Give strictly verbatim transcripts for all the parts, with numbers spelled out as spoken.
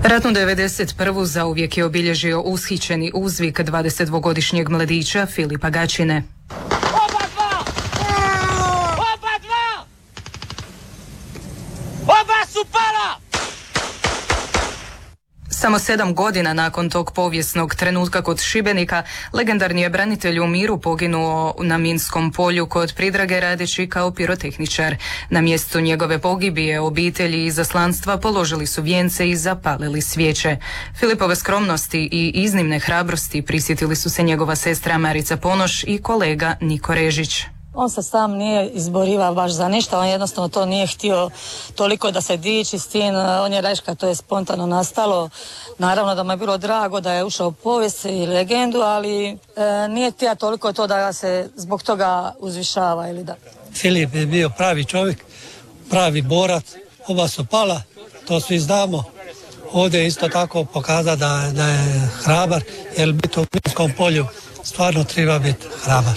Ratnu devedeset prvu zauvijek je obilježio ushićeni uzvik dvadesetdvogodišnjeg mladića Filipa Gačine. Oba dva! Oba dva! Oba su pala! Samo sedam godina nakon tog povijesnog trenutka kod Šibenika, legendarni je branitelj u miru poginuo na minskom polju kod Pridrage radeći kao pirotehničar. Na mjestu njegove pogibije obitelji i izaslanstva položili su vijence i zapalili svijeće. Filipove skromnosti i iznimne hrabrosti prisjetili su se njegova sestra Marica Ponoš i kolega Niko Režić. On se sam nije izborivao baš za ništa, on jednostavno to nije htio toliko da se diči s tim, on je reška, to je spontano nastalo. Naravno da mu je bilo drago da je ušao u povijest i legendu, ali e, nije htio toliko to da se zbog toga uzvišava ili da. Filip je bio pravi čovjek, pravi borac, oba su pala, to svi znamo. Ovdje je isto tako pokazao da, da je hrabar, jer biti u minskom polju stvarno treba biti hrabar.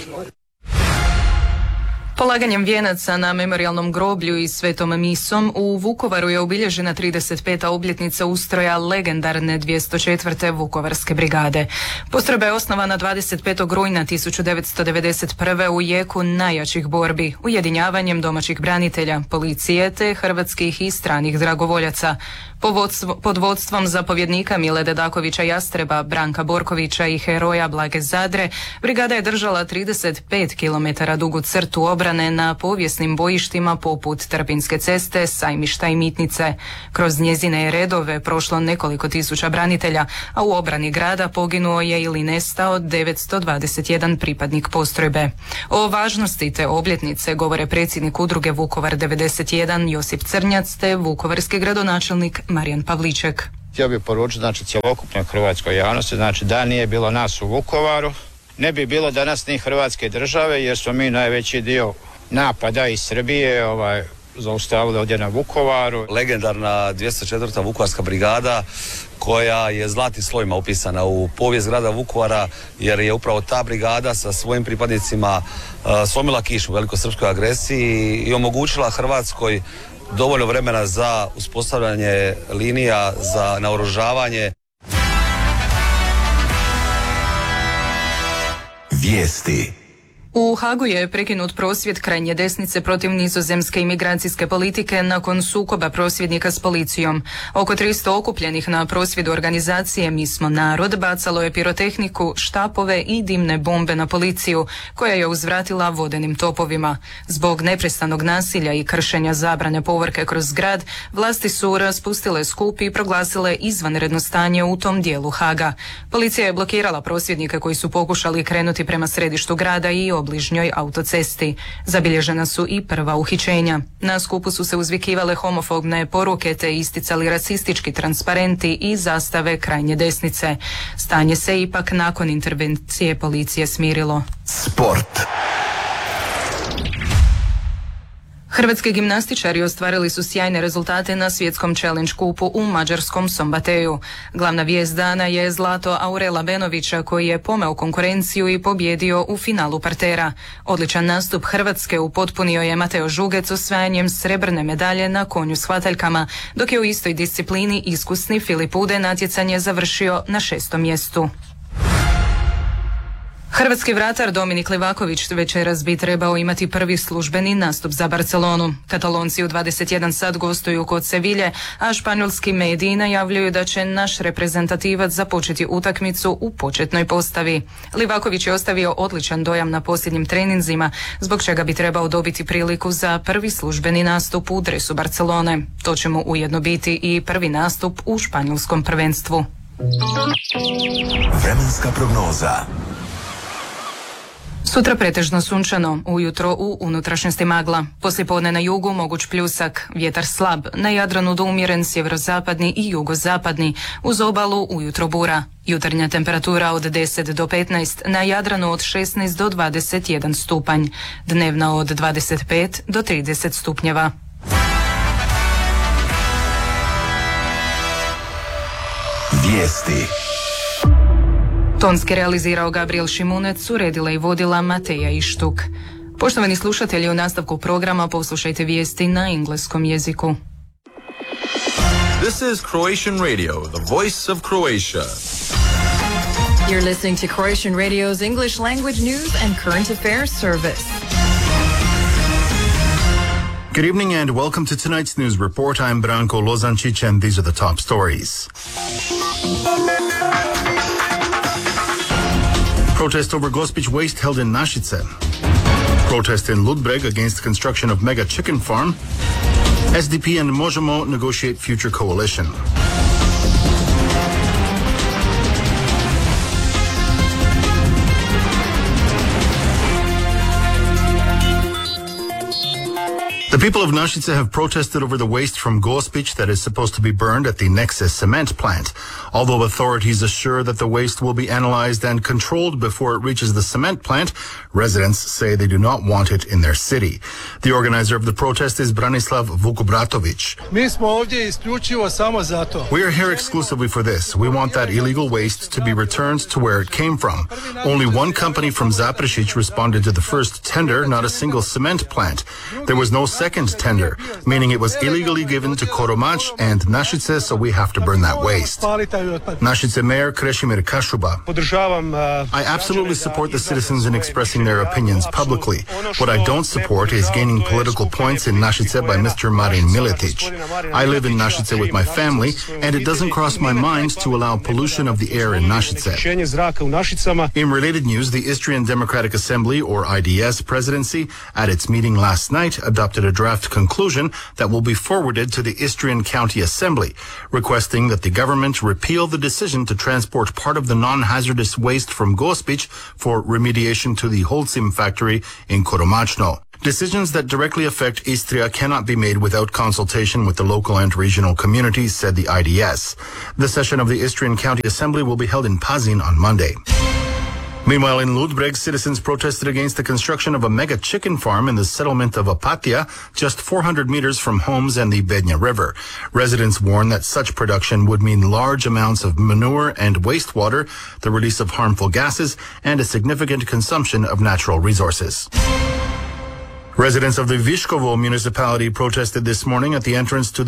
Polaganjem vijenaca na memorijalnom groblju i svetom misom u Vukovaru je obilježena trideset peta obljetnica ustroja legendarne dvjesto četvrte Vukovarske brigade. Postrojba je osnovana dvadeset petog rujna tisuću devetsto devedeset prve u jeku najjačih borbi, ujedinjavanjem domaćih branitelja, policije te hrvatskih i stranih dragovoljaca. Pod vodstvom zapovjednika Mile Dedakovića Jastreba, Branka Borkovića i heroja Blage Zadre, brigada je držala trideset pet kilometara dugu crtu obrane na povijesnim bojištima poput Trpinjske ceste, Sajmišta i Mitnice. Kroz njezine je redove prošlo nekoliko tisuća branitelja, a u obrani grada poginuo je ili nestao devetsto dvadeset jedan pripadnik postrojbe. O važnosti te obljetnice govore predsjednik udruge Vukovar devedeset jedan Josip Crnjac te vukovarski gradonačelnik Marijan Pavliček. Htio bih poručiti znači cjelokupnoj hrvatskoj javnosti, znači da nije bilo nas u Vukovaru, ne bi bilo danas ni Hrvatske države, jer smo mi najveći dio napada iz Srbije ovaj, zaustavili ovdje na Vukovaru. Legendarna dvjesto četvrta Vukovarska brigada koja je zlatnim slovima upisana u povijest grada Vukovara, jer je upravo ta brigada sa svojim pripadnicima uh, slomila kišu u velikosrpskoj agresiji i omogućila Hrvatskoj dovoljno vremena za uspostavljanje linija, za naoružavanje. Vijesti. U Hagu je prekinut prosvjed krajnje desnice protiv nizozemske imigracijske politike nakon sukoba prosvjednika s policijom. Oko tristo okupljenih na prosvjedu organizacije Mi smo narod bacalo je pirotehniku, štapove i dimne bombe na policiju, koja je uzvratila vodenim topovima. Zbog neprestanog nasilja i kršenja zabrane povorke kroz grad, vlasti su raspustile skup i proglasile izvanredno stanje u tom dijelu Haga. Policija je blokirala prosvjednike koji su pokušali krenuti prema središtu grada i obližnjoj autocesti. Zabilježena su i prva uhićenja. Na skupu su se uzvikivale homofobne poruke te isticali rasistički transparenti i zastave krajnje desnice. Stanje se ipak nakon intervencije policije smirilo. Sport. Hrvatski gimnastičari ostvarili su sjajne rezultate na svjetskom challenge kupu u mađarskom Sombateju. Glavna vijest dana je zlato Aurela Benovića koji je pomeo konkurenciju i pobjedio u finalu partera. Odličan nastup Hrvatske upotpunio je Mateo Žugec osvajanjem srebrne medalje na konju s hvataljkama, dok je u istoj disciplini iskusni Filip Ude natjecanje završio na šestom mjestu. Hrvatski vratar Dominik Livaković večeras bi trebao imati prvi službeni nastup za Barcelonu. Katalonci u dvadeset jedan sat gostuju kod Sevilje, a španjolski mediji najavljuju da će naš reprezentativac započeti utakmicu u početnoj postavi. Livaković je ostavio odličan dojam na posljednjim treninzima, zbog čega bi trebao dobiti priliku za prvi službeni nastup u dresu Barcelone. To će mu ujedno biti i prvi nastup u španjolskom prvenstvu. Vremenska prognoza. Sutra pretežno sunčano, ujutro u unutrašnjosti magla. Poslijepodne na jugu moguć pljusak, vjetar slab, na Jadranu do umjeren sjeverozapadni i jugozapadni, uz obalu ujutro bura. Jutarnja temperatura od deset do petnaest, na Jadranu od šesnaest do dvadeset jedan stupanj, dnevna od dvadeset pet do trideset stupnjeva. Vijesti. Tonski realizirao Gabriel Šimunec, uredila i vodila Mateja Ištuk. Poštovani slušatelji, u nastavku programa poslušajte vijesti na engleskom jeziku. This is Croatian Radio, the voice of Croatia. You're listening to Croatian Radio's English language news and current affairs service. Good evening and welcome to tonight's news report. I'm Branko Lozancic and these are the top stories. Protest over Gospić waste held in Našice. Protest in Ludbreg against construction of mega chicken farm. S D P and Možemo negotiate future coalition. The people of Našice have protested over the waste from Gospić that is supposed to be burned at the Nexus cement plant. Although authorities assure that the waste will be analyzed and controlled before it reaches the cement plant, residents say they do not want it in their city. The organizer of the protest is Branislav Vukobratović. We are here exclusively for this. We want that illegal waste to be returned to where it came from. Only one company from Zaprešić responded to the first tender, not a single cement plant. There was no second tender, meaning it was illegally given to Koromać and Našice, so we have to burn that waste. Našice Mayor Krešimir Kašuba. I absolutely support the citizens in expressing their opinions publicly. What I don't support is gaining political points in Našice by Mister Marin Miletić. I live in Našice with my family, and it doesn't cross my mind to allow pollution of the air in Našice. In related news, the Istrian Democratic Assembly, or I D S, presidency, at its meeting last night, adopted a draft conclusion that will be forwarded to the Istrian County Assembly, requesting that the government repeal the decision to transport part of the non-hazardous waste from Gospić for remediation to the Holcim factory in Koromachno. Decisions that directly affect Istria cannot be made without consultation with the local and regional communities, said the I D S. The session of the Istrian County Assembly will be held in Pazin on Monday. Meanwhile, in Ludbreg, citizens protested against the construction of a mega chicken farm in the settlement of Apatia, just four hundred meters from homes and the Bednja River. Residents warn that such production would mean large amounts of manure and wastewater, the release of harmful gases, and a significant consumption of natural resources. Residents of the Viškovo municipality protested this morning at the entrance to